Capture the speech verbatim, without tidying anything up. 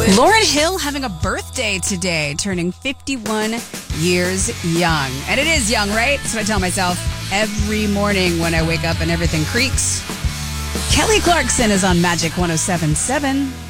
Lauryn Hill having a birthday today, turning fifty-one years young. And it is young, right? That's what I tell myself every morning when I wake up and everything creaks. Kelly Clarkson is on Magic one oh seven point seven.